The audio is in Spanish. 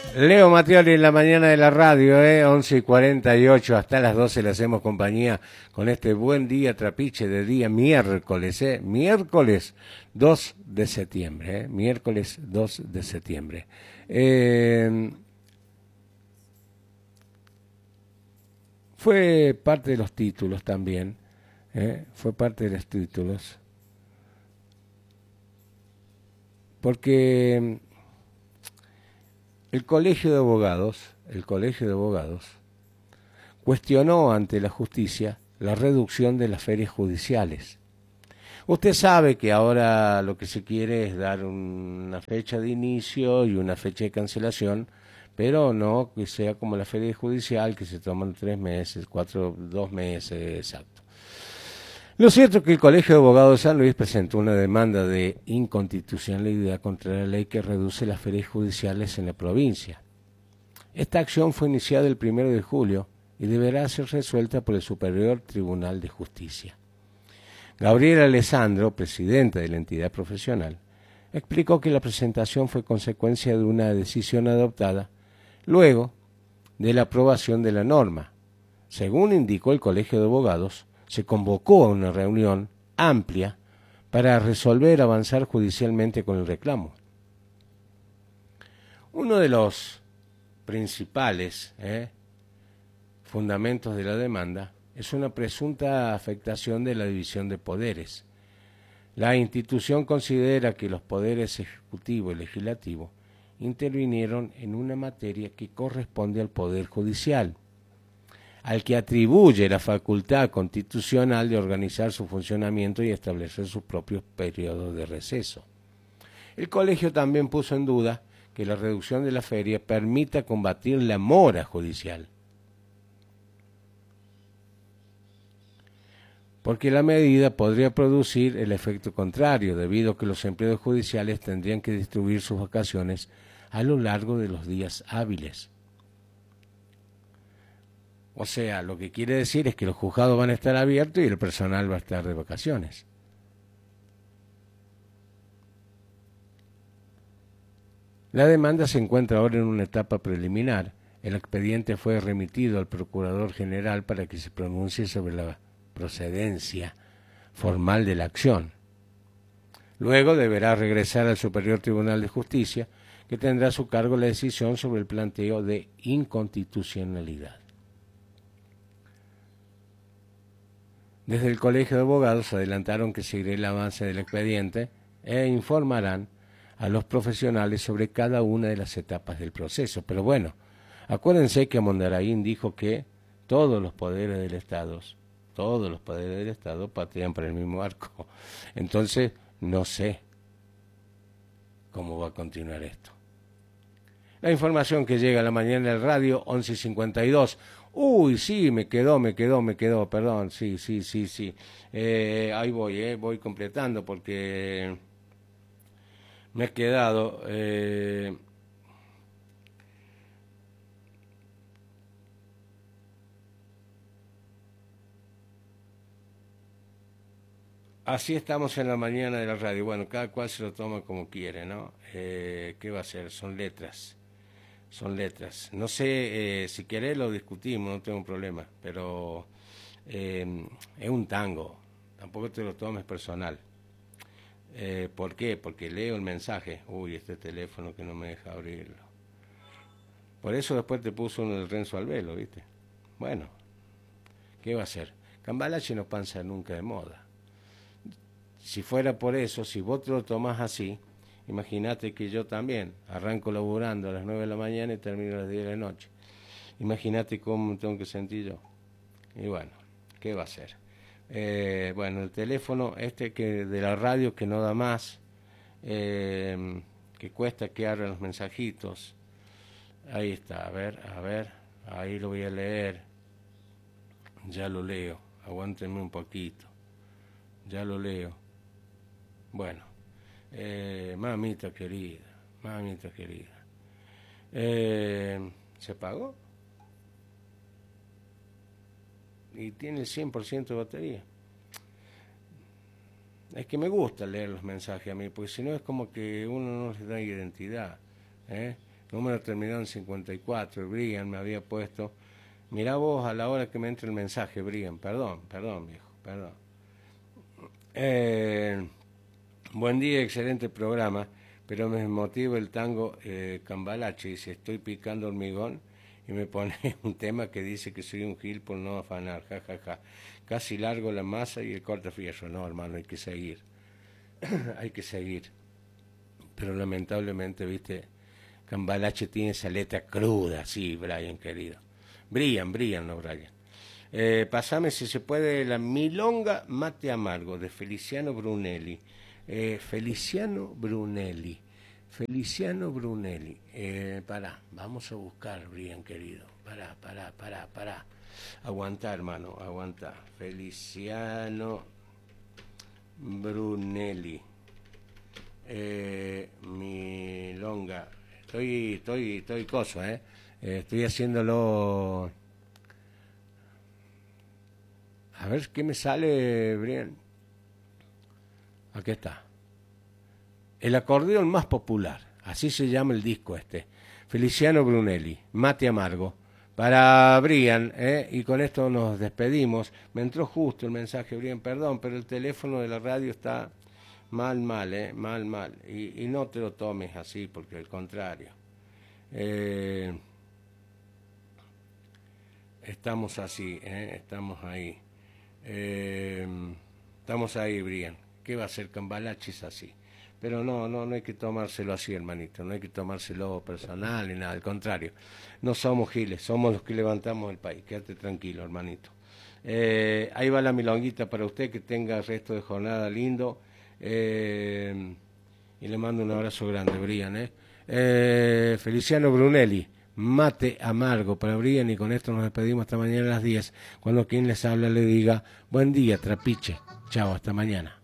Leo Mattioli en la mañana de la radio, 11:48, hasta las 12 le hacemos compañía con este buen día trapiche de día miércoles, miércoles 2 de septiembre, miércoles 2 de septiembre. Fue parte de los títulos también, fue parte de los títulos, porque el Colegio de Abogados, cuestionó ante la justicia la reducción de las ferias judiciales. Usted sabe que ahora lo que se quiere es dar una fecha de inicio y una fecha de cancelación, pero no que sea como la feria judicial, que se toman 3 meses, 2 meses, exacto. Lo cierto es que el Colegio de Abogados de San Luis presentó una demanda de inconstitucionalidad contra la ley que reduce las ferias judiciales en la provincia. Esta acción fue iniciada el 1 de julio y deberá ser resuelta por el Superior Tribunal de Justicia. Gabriela Alessandro, presidenta de la entidad profesional, explicó que la presentación fue consecuencia de una decisión adoptada luego de la aprobación de la norma. Según indicó el Colegio de Abogados, se convocó a una reunión amplia para resolver avanzar judicialmente con el reclamo. Uno de los principales fundamentos de la demanda es una presunta afectación de la división de poderes. La institución considera que los poderes ejecutivo y legislativo intervinieron en una materia que corresponde al Poder Judicial, al que atribuye la facultad constitucional de organizar su funcionamiento y establecer sus propios periodos de receso. El colegio también puso en duda que la reducción de la feria permita combatir la mora judicial, porque la medida podría producir el efecto contrario, debido a que los empleados judiciales tendrían que distribuir sus vacaciones a lo largo de los días hábiles. O sea, lo que quiere decir es que los juzgados van a estar abiertos y el personal va a estar de vacaciones. La demanda se encuentra ahora en una etapa preliminar. El expediente fue remitido al Procurador General para que se pronuncie sobre la procedencia formal de la acción. Luego deberá regresar al Superior Tribunal de Justicia, que tendrá a su cargo la decisión sobre el planteo de inconstitucionalidad. Desde el Colegio de Abogados adelantaron que seguirá el avance del expediente e informarán a los profesionales sobre cada una de las etapas del proceso. Pero bueno, acuérdense que Mondaraín dijo que todos los poderes del Estado patean para el mismo arco. Entonces, no sé cómo va a continuar esto. La información que llega a la mañana del radio, 11:52. Uy, sí, me quedó, perdón, sí. Ahí voy completando porque me he quedado. Así estamos en la mañana de la radio. Bueno, cada cual se lo toma como quiere, ¿no? ¿Qué va a ser? Son letras. No sé, si querés lo discutimos, no tengo problema, pero es un tango, tampoco te lo tomes personal. ¿Por qué? Porque leo el mensaje. Uy, este teléfono que no me deja abrirlo. Por eso después te puso uno del Renzo Albelo, ¿viste? Bueno, ¿qué va a hacer? Cambalache no pasa nunca de moda. Si fuera por eso, si vos te lo tomás así, imagínate que yo también arranco laburando a las 9 de la mañana y termino a las 10 de la noche. Imagínate cómo tengo que sentir yo. Y bueno, ¿qué va a hacer? Bueno, el teléfono que de la radio que no da más, que cuesta que abra los mensajitos. Ahí está, a ver, ahí lo voy a leer. Ya lo leo, aguántenme un poquito. Ya lo leo. Bueno, mamita querida. ¿Se apagó? Y tiene el 100% de batería. Es que me gusta leer los mensajes a mí, porque si no es como que uno no les da identidad. número terminado en 54, Brian me había puesto. Mirá vos a la hora que me entre el mensaje, Brian, perdón, viejo, perdón. Buen día, excelente programa, pero me motiva el tango Cambalache, dice, estoy picando hormigón y me pone un tema que dice que soy un gil por no afanar, jajaja. Casi largo la masa y el cortafierro. No, hermano, hay que seguir, hay que seguir. Pero lamentablemente, viste, Cambalache tiene esa letra cruda, sí, Brian, querido. Brian, no Brian. Pasame, si se puede, la Milonga Mate Amargo, de Feliciano Brunelli. Feliciano Brunelli. Pará, vamos a buscar, Brian, querido. Pará. Aguantá, hermano, aguantá. Feliciano Brunelli. Milonga. Estoy coso, estoy haciéndolo. A ver qué me sale, Brian. Aquí está. El acordeón más popular. Así se llama el disco este. Feliciano Brunelli, Mate Amargo. Para Brian, y con esto nos despedimos. Me entró justo el mensaje, Brian, perdón, pero el teléfono de la radio está mal, mal. Y no te lo tomes así, porque al contrario. Estamos así, estamos ahí. Estamos ahí, Brian. ¿Qué va a hacer Cambalaches así? Pero no hay que tomárselo así, hermanito. No hay que tomárselo personal ni nada. Al contrario, no somos giles, somos los que levantamos el país. Quédate tranquilo, hermanito. Ahí va la milonguita para usted, que tenga el resto de jornada lindo. Y le mando un abrazo grande, Brian. Feliciano Brunelli, Mate Amargo para Brian, y con esto nos despedimos hasta mañana a las 10, cuando quien les habla le diga buen día, trapiche. Chao, hasta mañana.